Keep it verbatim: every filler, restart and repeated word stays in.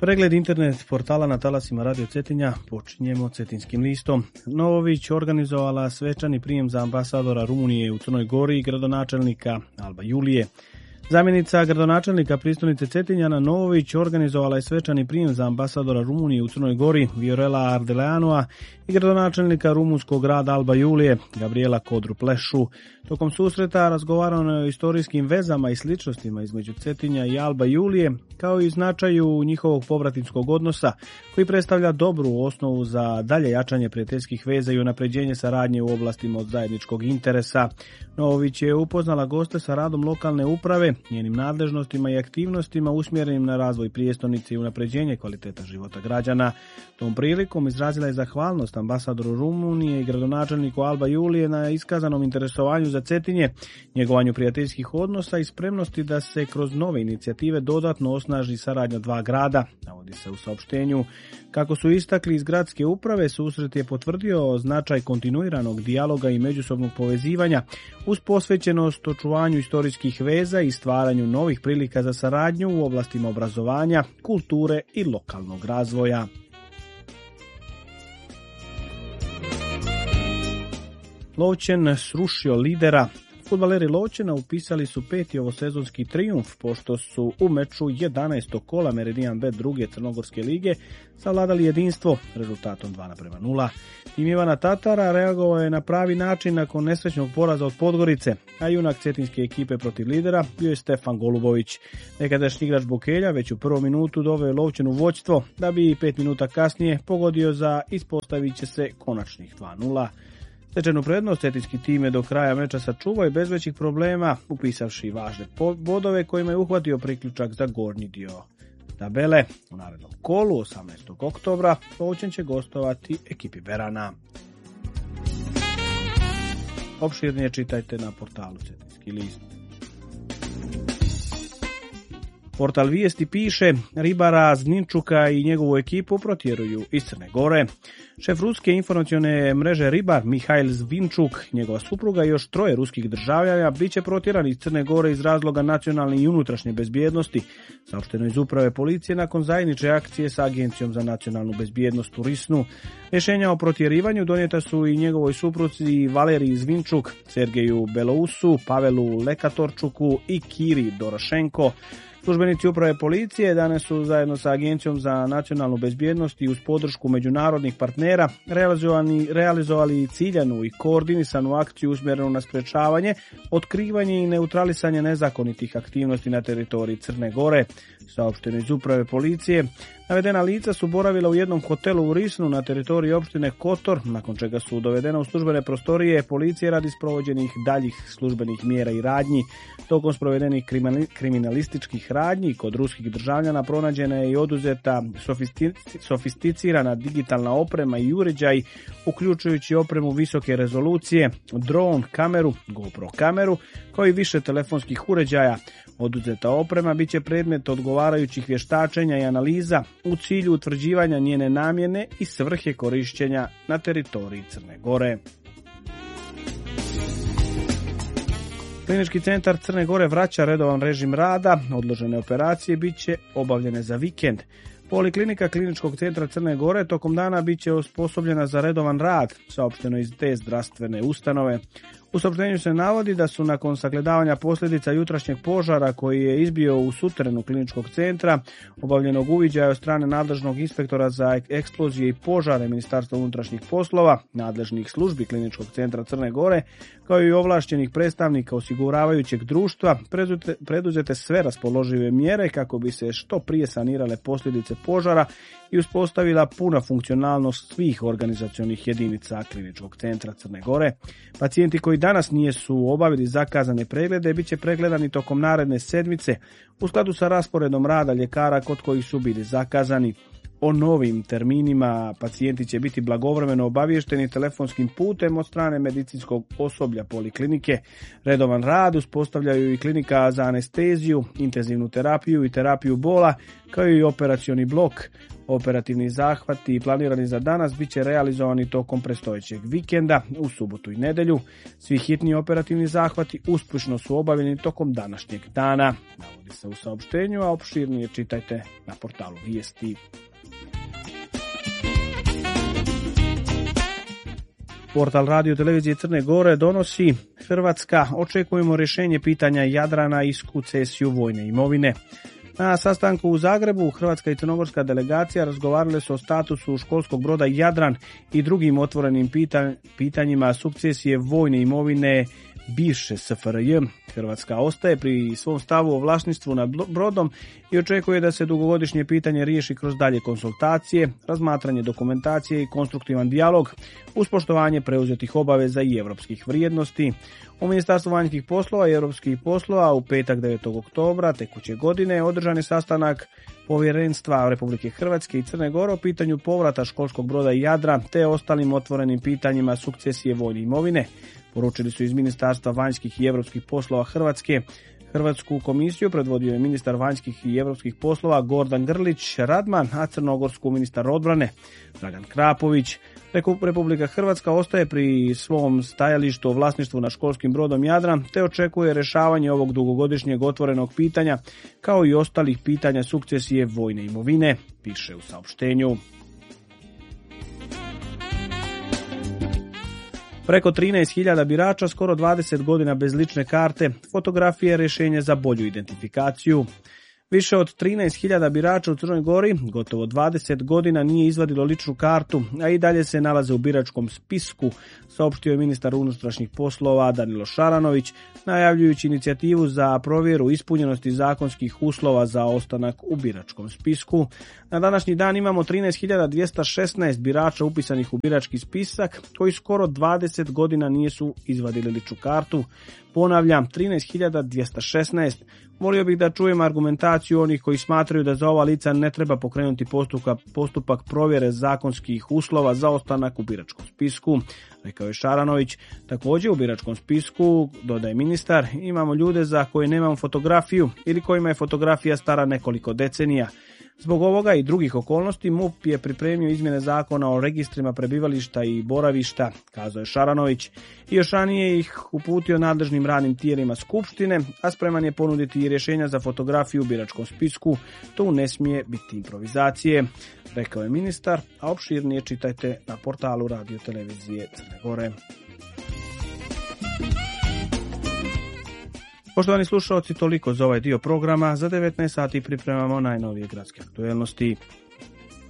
Pregled internet portala na talasima Radio Cetinja počinjemo Cetinskim listom. Novović organizovala svečani prijem za ambasadora Rumunije u Crnoj Gori i gradonačelnika Alba Julije. Zamjenica gradonačelnika pristonice Cetinjana Novović organizovala je svečani prijem za ambasadora Rumunije u Crnoj Gori Viorela Ardeleanova i gradonačelnika rumunskog grada Alba Julije Gabriela Kodru Plešu. Tokom susreta razgovarano je o istorijskim vezama i sličnostima između Cetinja i Alba Julije, kao i značaju njihovog povratničkog odnosa, koji predstavlja dobru osnovu za dalje jačanje prijateljskih veza i unapređenje saradnje u oblastima od zajedničkog interesa. Novović je upoznala goste sa radom lokalne uprave, njenim nadležnostima i aktivnostima usmjerenim na razvoj prijestolnice i unapređenje kvaliteta života građana. Tom prilikom izrazila je zahvalnost ambasadoru Rumunije i gradonačelniku Alba Julije na iskazanom interesovanju za Cetinje, njegovanju prijateljskih odnosa i spremnosti da se kroz nove inicijative dodatno osnaži saradnja dva grada, navodi se u saopštenju. Kako su istakli iz gradske uprave, susret je potvrdio značaj kontinuiranog dijaloga i međusobnog povezivanja uz posvećenost očuvanju istorijskih veza i stvaranju novih prilika za saradnju u oblastima obrazovanja, kulture i lokalnog razvoja. Lovćen srušio lidera. Fudbaleri Lovćena upisali su peti ovosezonski trijumf pošto su u meču jedanaestog kola Meridian Bet druge Crnogorske lige savladali jedinstvo rezultatom dva naprema nula. Tim Ivana Tatara reagovao je na pravi način nakon nesrećnog poraza od Podgorice, a junak cetinske ekipe protiv lidera bio je Stefan Golubović. Nekadašnji igrač Bokelja već u prvom minutu doveo je Lovćen u vođstvo, da bi pet minuta kasnije pogodio za ispostavit će se konačnih dva nula. Stečenu prednost cetinski tim je do kraja meča sačuvao i bez većih problema, upisavši važne bodove kojima je uhvatio priključak za gornji dio tabele. U narednom kolu, osamnaestog oktobra, Lovćen će gostovati ekipi Berana. Opširnije čitajte na portalu Cetinski list. Portal Vijesti piše, ribara Zninčuka i njegovu ekipu protjeruju iz Crne Gore. Šef ruske informacione mreže Ribar Mihajl Zvinčuk, njegova supruga i još troje ruskih državljana bit će protjerani iz Crne Gore iz razloga nacionalne i unutrašnje bezbjednosti, saopšteno iz uprave policije nakon zajedničke akcije sa Agencijom za nacionalnu bezbjednost u Risnu. Rješenja o protjerivanju donijeta su i njegovoj supruzi Valeriji Zvinčuk, Sergeju Belousu, Pavelu Lekatorčuku i Kiri Dorošenko. Službenici uprave policije danas su zajedno sa Agencijom za nacionalnu bezbjednost i uz podršku međunarodnih partnera realizovali, realizovali ciljanu i koordinisanu akciju usmjerenu na sprečavanje, otkrivanje i neutralisanje nezakonitih aktivnosti na teritoriji Crne Gore. Saopšteno iz uprave policije, navedena lica su boravila u jednom hotelu u Risnu na teritoriji opštine Kotor, nakon čega su dovedena u službene prostorije policije radi sprovođenih daljih službenih mjera i radnji. Tokom sprovedenih kriminalističkih radnji kod ruskih državljana pronađena je i oduzeta sofisti, sofisticirana digitalna oprema i uređaj, uključujući opremu visoke rezolucije, dron kameru, GoPro kameru, kao i više telefonskih uređaja. Oduzeta oprema bit će predmet odgovarajućih vještačenja i analiza u cilju utvrđivanja njene namjene i svrhe korišćenja na teritoriji Crne Gore. Klinički centar Crne Gore vraća redovan režim rada, odložene operacije bit će obavljene za vikend. Poliklinika Kliničkog centra Crne Gore tokom dana bit će osposobljena za redovan rad, saopšteno iz te zdravstvene ustanove. U saopštenju se navodi da su nakon sagledavanja posljedica jutrašnjeg požara koji je izbio u suterenu Kliničkog centra, obavljenog uviđaja od strane nadležnog inspektora za eksplozije i požare Ministarstva unutrašnjih poslova, nadležnih službi Kliničkog centra Crne Gore, kao i ovlašćenih predstavnika osiguravajućeg društva, preduzete sve raspoložive mjere kako bi se što prije sanirale posljedice požara i uspostavila puna funkcionalnost svih organizacionih jedinica Kliničkog centra Crne Gore. Pacijenti koji danas nisu obavili zakazane preglede bit će pregledani tokom naredne sedmice u skladu sa rasporedom rada ljekara kod kojih su bili zakazani. O novim terminima pacijenti će biti blagovremeno obavješteni telefonskim putem od strane medicinskog osoblja poliklinike. Redovan rad uspostavljaju i klinika za anesteziju, intenzivnu terapiju i terapiju bola, kao i operacioni blok. Operativni zahvati planirani za danas bit će realizovani tokom predstojećeg vikenda, u subotu i nedjelju. Svi hitni operativni zahvati uspješno su obavljeni tokom današnjeg dana. Navodi se u saopštenju, a opširnije čitajte na portalu Vijesti. Portal Radio televizije Crne Gore donosi: Hrvatska, očekujemo rješenje pitanja Jadrana i sukcesiju vojne imovine. Na sastanku u Zagrebu hrvatska i crnogorska delegacija razgovarale su o statusu školskog broda Jadran i drugim otvorenim pitanjima sukcesije vojne imovine bivše S F R J. Hrvatska ostaje pri svom stavu o vlasništvu nad brodom i očekuje da se dugogodišnje pitanje riješi kroz dalje konsultacije, razmatranje dokumentacije i konstruktivan dijalog uz poštovanje preuzetih obaveza i europskih vrijednosti. U Ministarstvu vanjskih poslova i europskih poslova u petak devetog oktobra tekuće godine održan je sastanak Povjerenstva Republike Hrvatske i Crne Gore o pitanju povrata školskog broda Jadran te ostalim otvorenim pitanjima sukcesije vojne imovine. Poručili su iz Ministarstva vanjskih i europskih poslova Hrvatske. Hrvatsku komisiju predvodio je ministar vanjskih i europskih poslova Gordan Grlić Radman, a crnogorsku ministar odbrane Dragan Krapović. Republika Hrvatska ostaje pri svom stajalištu o vlasništvu nad školskim brodom Jadran te očekuje rješavanje ovog dugogodišnjeg otvorenog pitanja kao i ostalih pitanja sukcesije vojne imovine, piše u saopštenju. Preko trinaest hiljada birača, skoro dvadeset godina bez lične karte, fotografije rješenje za bolju identifikaciju. Više od trinaest hiljada birača u Crnoj Gori gotovo dvadeset godina nije izvadilo ličnu kartu, a i dalje se nalaze u biračkom spisku, saopštio je ministar unutrašnjih poslova Danilo Šaranović, najavljujući inicijativu za provjeru ispunjenosti zakonskih uslova za ostanak u biračkom spisku. Na današnji dan imamo trinaest hiljada dvjesto šesnaest birača upisanih u birački spisak, koji skoro dvadeset godina nisu izvadili ličnu kartu. Ponavljam, trinaest hiljada dvjesto šesnaest. Volio bih da čujem argumentaciju onih koji smatraju da za ova lica ne treba pokrenuti postupak, postupak provjere zakonskih uslova za ostanak u biračkom spisku, rekao je Šaranović. Također u biračkom spisku, dodaje ministar, imamo ljude za koje nemamo fotografiju ili kojima je fotografija stara nekoliko decenija. Zbog ovoga i drugih okolnosti M U P je pripremio izmjene zakona o registrima prebivališta i boravišta, kazao je Šaranović, i još ranije ih uputio nadležnim radnim tijelima Skupštine, a spreman je ponuditi i rješenja za fotografiju u biračkom spisku. To ne smije biti improvizacije, rekao je ministar, a opširnije čitajte na portalu Radio televizije Crne Gore. Poštovani slušalci, toliko za ovaj dio programa. Za devetnaest sati pripremamo najnovije gradske aktuelnosti.